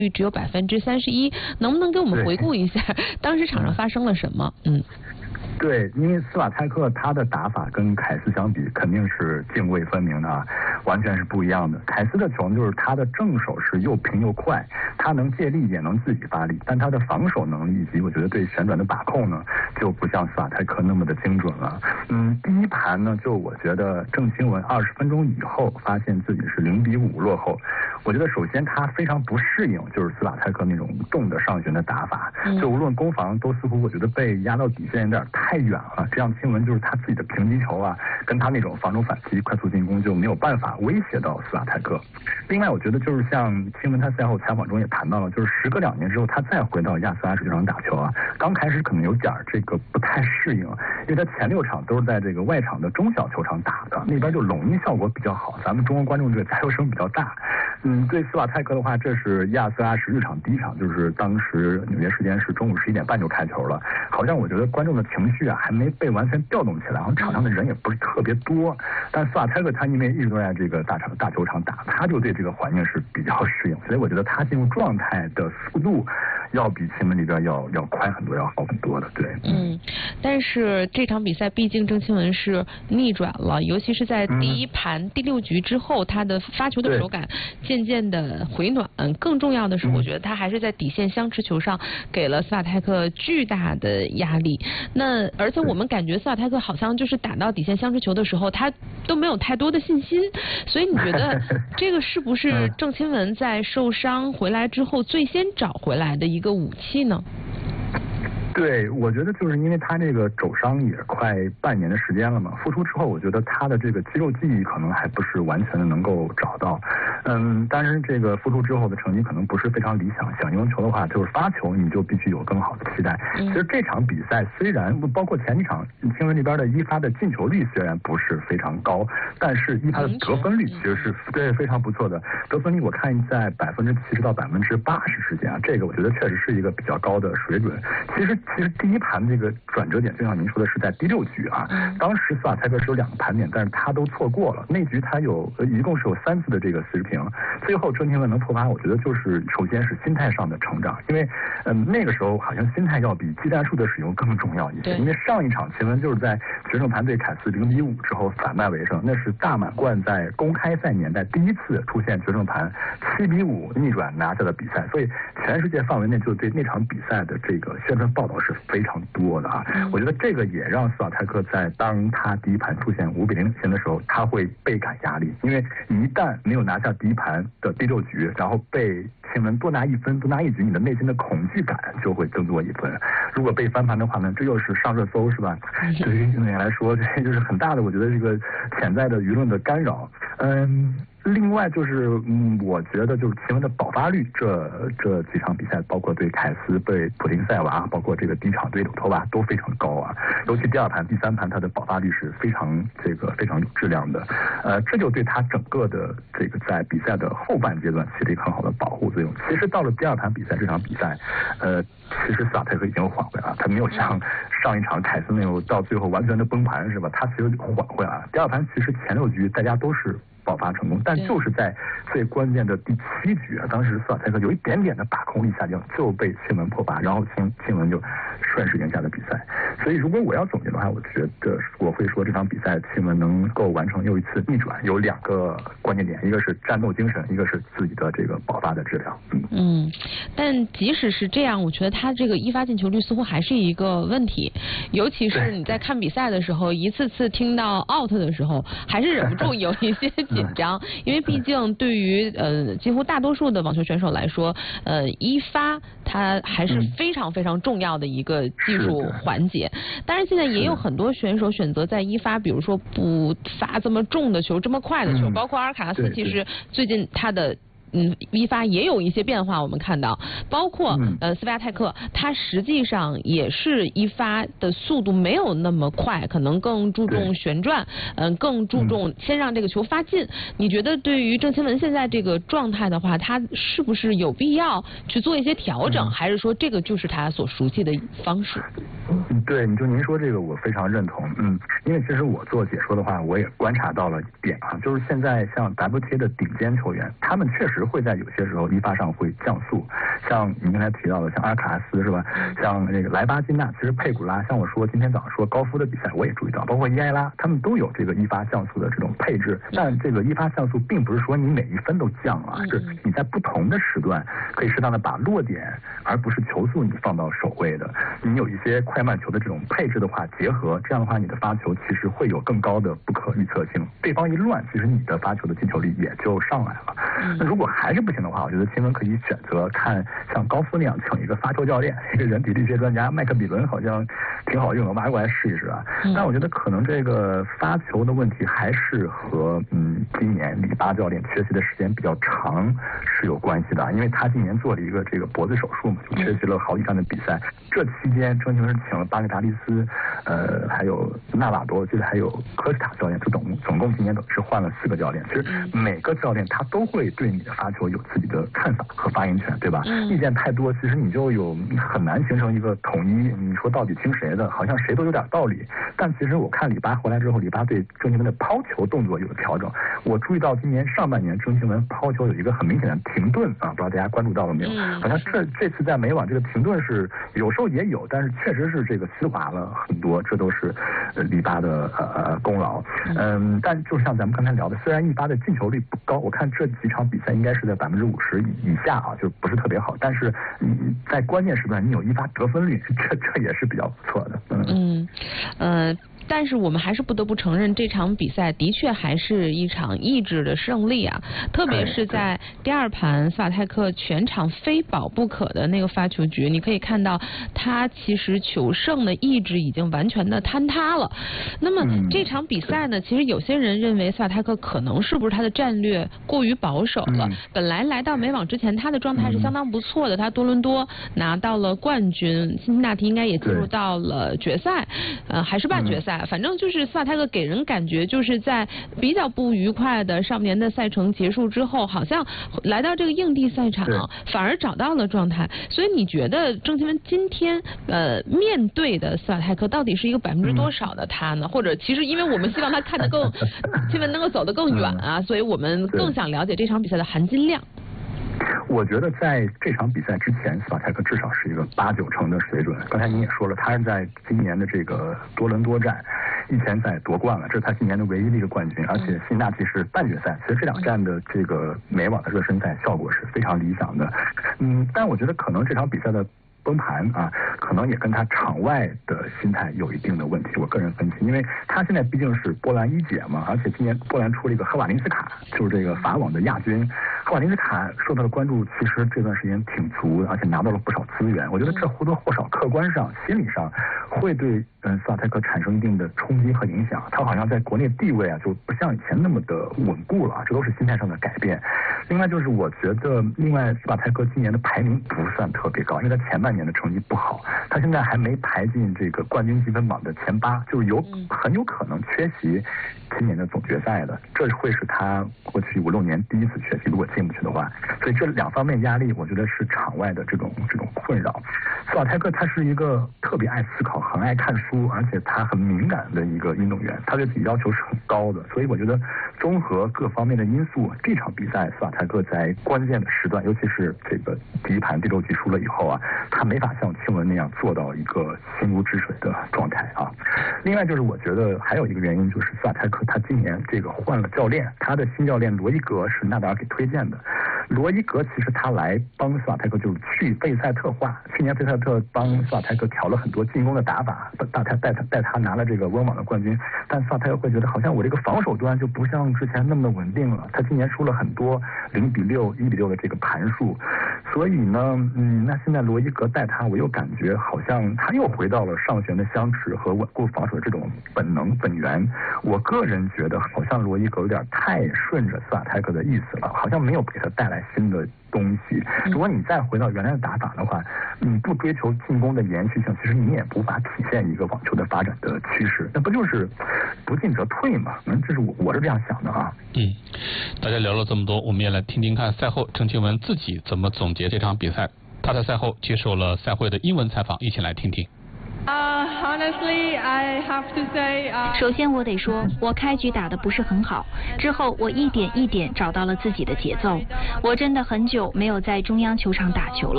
率只有31%，能不能给我们回顾一下当时场上发生了什么？ 对，因为斯瓦泰克他的打法跟凯斯相比，肯定是泾渭分明的啊，完全是不一样的。凯斯的球就是他的正手是又平又快，他能借力也能自己发力，但他的防守能力以及我觉得对旋转的把控呢，就不像斯瓦泰克那么的精准了。第一盘呢，就我觉得郑钦文20分钟以后发现自己是0-5落后，我觉得首先他非常不适应就是斯瓦泰克那种动的上旋的打法，就无论攻防都似乎我觉得被压到底线有点太远了，这样钦文就是他自己的平击球啊，跟他那种防守反击、快速进攻就没有办法威胁到斯瓦泰克。另外，我觉得就是像钦文他赛后采访中也谈到了，就是时隔2年之后，他再回到亚斯拉球场打球啊，刚开始可能有点这个不太适应，因为他前6场都是在这个外场的中小球场打的，那边就拢音效果比较好，咱们中国观众这个加油声比较大。对斯瓦泰克的话，这是亚斯拉是日场第一场，就是当时纽约时间是中午11点半就开球了，好像我觉得观众的情绪啊还没被完全调动起来，然后场上的人也不是特别多。但斯瓦泰克他因为一直都在这个大球场打，他就对这个环境是比较适应，所以我觉得他进入状态的速度要比钦文那边要快很多，要好很多的。对， 但是这场比赛毕竟郑钦文是逆转了，尤其是在第一盘第6局之后，他的发球的手感渐渐的回暖。更重要的是，我觉得他还是在底线相持球上给了斯瓦泰克巨大的压力。那而且我们感觉斯瓦泰克好像就是打到底线相持球的时候，他都没有太多的信心。所以你觉得这个是不是郑钦文在受伤回来之后最先找回来的一个武器呢？ 对，我觉得就是因为他这个肘伤也快半年的时间了嘛，复出之后，我觉得他的这个肌肉记忆可能还不是完全的能够找到。当然这个复出之后的成绩可能不是非常理想，想赢球的话，就是发球你就必须有更好的期待。其实这场比赛虽然包括前几场，钦文这边的一发的进球率虽然不是非常高，但是一发的得分率其实是非常不错的。得分率我看在70%到80%之间啊，这个我觉得确实是一个比较高的水准。其实第一盘这个转折点，就像您说的是在第6局啊，当时斯瓦泰克是有2个盘点，但是他都错过了。那局他一共是有3次的这个40平，最后郑钦文能破发，我觉得就是首先是心态上的成长，因为那个时候好像心态要比技战术的使用更重要一些。因为上一场钦文就是在决胜盘对凯斯0-5之后反败为胜，那是大满贯在公开赛年代第一次出现决胜盘7-5逆转拿下的比赛，所以全世界范围内就对那场比赛的这个宣传报道是非常多的啊。我觉得这个也让斯瓦泰克在当他第一盘出现5-0领先的时候，他会倍感压力，因为一旦没有拿下第一盘的第6局，然后被钦文多拿1分多拿1局，你的内心的恐惧感就会增多1分。如果被翻盘的话呢，这又是上热搜是吧？对于运动员来说，这就是很大的我觉得这个潜在的舆论的干扰。另外就是，我觉得就是钦文的爆发率，这几场比赛，包括对凯斯、对普林塞娃，包括这个第一场对柳托娃都非常高啊。尤其第2盘、第3盘，他的爆发率是非常有质量的。这就对他整个的这个在比赛的后半阶段起了一个很好的保护作用。其实到了第2盘比赛，这场比赛，其实斯瓦泰克已经缓回来了，他没有像上一场凯斯那种到最后完全的崩盘是吧？他其实缓回来了。第2盘其实前6局大家都是爆发成功，但就是在最关键的第7局啊，当时斯瓦泰克有一点点的把控力下降，就被钦文破发，然后钦文就顺势赢下了比赛。所以如果我要总结的话，我觉得我会说这场比赛钦文能够完成又一次逆转，有2个关键点，一个是战斗精神，一个是自己的这个爆发的质量。 但即使是这样，我觉得他这个一发进球率似乎还是一个问题，尤其是你在看比赛的时候，一次次听到 out 的时候，还是忍不住有一些紧张，因为毕竟对于几乎大多数的网球选手来说，一发它还是非常非常重要的一个技术环节。当然现在也有很多选手选择在一发，比如说不发这么重的球，这么快的球，包括阿尔卡拉斯，其实最近他的一发也有一些变化，我们看到，包括斯瓦泰克，他实际上也是一发的速度没有那么快，可能更注重旋转，更注重先让这个球发进。你觉得对于郑钦文现在这个状态的话，他是不是有必要去做一些调整，还是说这个就是他所熟悉的方式？ 对，您说这个我非常认同，因为其实我做解说的话，我也观察到了一点啊，就是现在像 WTA 的顶尖球员，他们确实会在有些时候一发上会降速，像您刚才提到的，像阿尔卡拉斯是吧？像那个莱巴金纳，其实佩古拉，像我说今天早上说高夫的比赛，我也注意到，包括伊埃拉，他们都有这个一发降速的这种配置，但这个一发降速并不是说你每一分都降啊，是你在不同的时段可以适当的把落点，而不是球速你放到首位的，你有一些快慢球的这种配置的话结合，这样的话你的发球其实会有更高的不可预测性，对方一乱，其实你的发球的进球率也就上来了。那如果还是不行的话，我觉得亲们可以选择看像高夫那样请一个发球教练，一个人体力学专家麦克比伦好像挺好用的，挖过来试一试啊。但我觉得可能这个发球的问题还是和今年里巴教练缺席的时间比较长是有关系的，因为他今年做了一个这个脖子手术嘛，就缺席了好几场的比赛。这期间郑钦文请了巴格达利斯，还有纳瓦多，就是还有科斯塔教练，就总共今年是换了4个教练。其实每个教练他都会对你的发球有自己的看法和发言权，对吧？意见太多，其实你就很难形成一个统一。你说到底听谁的？好像谁都有点道理。但其实我看里巴回来之后，里巴对郑钦文的抛球动作有了调整。我注意到今年上半年郑钦文抛球有一个很明显的停顿啊，不知道大家关注到了没有？好像这次在美网这个停顿是有时候也有，但是确实是这个丝滑了很多，这都是里巴的功劳。但就像咱们刚才聊的，虽然一巴的进球率不高，我看这几场比赛应该是在50%以下啊，就不是特别好。但是你在关键时段你有一发得分率，这也是比较不错的。 但是我们还是不得不承认，这场比赛的确还是一场意志的胜利啊！特别是在第2盘，斯瓦泰克全场非保不可的那个发球局，你可以看到他其实求胜的意志已经完全的坍塌了。那么这场比赛呢，其实有些人认为斯瓦泰克可能是不是他的战略过于保守了？本来来到美网之前，他的状态是相当不错的，他多伦多拿到了冠军，辛辛那提应该也进入到了决赛，还是半决赛。反正就是斯瓦泰克给人感觉就是在比较不愉快的上年的赛程结束之后，好像来到这个硬地赛场反而找到了状态。所以你觉得郑钦文今天面对的斯瓦泰克到底是一个多少的他呢？或者其实因为我们希望他看得更钦文能够走得更远啊，所以我们更想了解这场比赛的含金量。 我觉得在这场比赛之前，斯瓦泰克至少是一个8、9成的水准。刚才您也说了，他是在今年的这个多伦多站一前赛夺冠了，这是他今年的唯一的一个冠军。而且辛纳提是半决赛，其实这2站的这个美网的热身赛效果是非常理想的。但我觉得可能这场比赛的崩盘啊，可能也跟他场外的心态有一定的问题。我个人分析，因为他现在毕竟是波兰一姐嘛，而且今年波兰出了一个赫瓦林斯卡，就是这个法网的亚军。赫瓦林斯卡受到的关注其实这段时间挺足，而且拿到了不少资源。我觉得这或多或少客观上、心理上会对斯瓦泰克产生一定的冲击和影响。他好像在国内地位啊就不像以前那么的稳固了，这都是心态上的改变。另外就是我觉得，斯瓦泰克今年的排名不算特别高，因为他前半年的成绩不好，他现在还没排进这个冠军积分榜的前8，就是很有可能缺席今年的总决赛的。这会是他过去5、6年第一次缺席，如果进不去的话。所以这2方面压力，我觉得是场外的这种困扰。斯瓦泰克他是一个特别爱思考、很爱看书，而且他很敏感的一个运动员，他对自己要求是很高的。所以我觉得综合各方面的因素，这场比赛斯瓦泰克在关键的时段，尤其是这个第1盘第6局输了以后啊，他没法像钦文那样做到一个心如止水的状态啊。另外就是我觉得还有一个原因，就是斯瓦泰克他今年这个换了教练，他的新教练罗伊格是纳达尔给推荐的。罗伊格其实他来帮斯瓦泰克就是去费赛特化，去年费赛特帮斯瓦泰克调了很多进攻的打法，带他拿了这个温网的冠军。但斯瓦泰克会觉得好像我这个防守端就不像之前那么稳定了，他今年输了很多0比6、1比6的这个盘数。所以呢，那现在罗伊格带他，我又感觉好像他又回到了上旋的相持和稳固防守的这种本源。我个人觉得好像罗伊格有点太顺着斯瓦泰克的意思了，好像没有给他带来新的东西。如果你再回到原来的打法的话，你不追求进攻的延续性，其实你也无法体现一个网球的发展的趋势，那不就是不进则退嘛？这是我是这样想的啊。 大家聊了这么多，我们也来听听看赛后郑钦文自己怎么总结这场比赛。他在赛后接受了赛会的英文采访，一起来听听。 Honestly, I have to say, 首先我得说，我开局打得不是很好，之后我一点一点找到了自己的节奏。我真的很久没有在中央球场打球了。